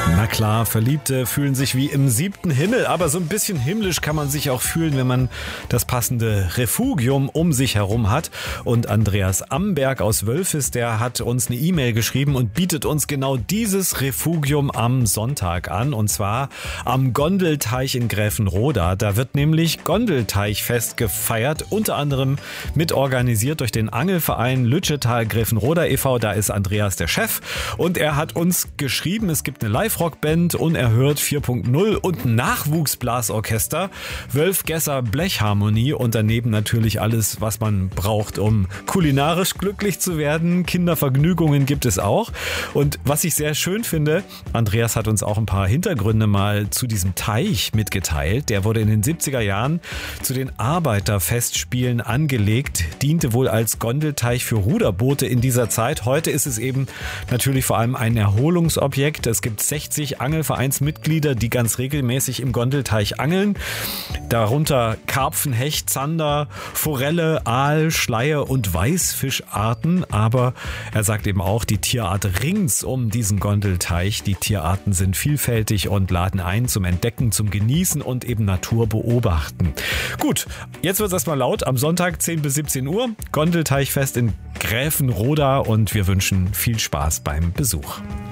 Na klar, Verliebte fühlen sich wie im 7. Himmel, aber so ein bisschen himmlisch kann man sich auch fühlen, wenn man das passende Refugium um sich herum hat. Und Andreas Amberg aus Wölfis, der hat uns eine E-Mail geschrieben und bietet uns genau dieses Refugium am Sonntag an. Und zwar am Gondelteich in Gräfenroda. Da wird nämlich Gondelteichfest gefeiert, unter anderem mitorganisiert durch den Angelverein Lütschetal Gräfenroda e.V. Da ist Andreas der Chef und er hat uns geschrieben, es gibt eine Live-Rock-Band, Unerhört 4.0 und ein Nachwuchsblasorchester, Wölfgesser Blechharmonie und daneben natürlich alles, was man braucht, um kulinarisch glücklich zu werden. Kindervergnügungen gibt es auch. Und was ich sehr schön finde, Andreas hat uns auch ein paar Hintergründe mal zu diesem Teich mitgeteilt. Der wurde in den 70er Jahren zu den Arbeiterfestspielen angelegt, diente wohl als Gondelteich für Ruderboote in dieser Zeit. Heute ist es eben natürlich vor allem ein Erholungsobjekt. Es gibt 60 Angelvereinsmitglieder, die ganz regelmäßig im Gondelteich angeln. Darunter Karpfen, Hecht, Zander, Forelle, Aal, Schleie und Weißfischarten. Aber er sagt eben auch, die Tierart rings um diesen Gondelteich, die Tierarten sind vielfältig und laden ein zum Entdecken, zum Genießen und eben Natur beobachten. Gut, jetzt wird es erstmal laut. Am Sonntag 10 bis 17 Uhr, Gondelteichfest in Gräfenroda und wir wünschen viel Spaß beim Besuch.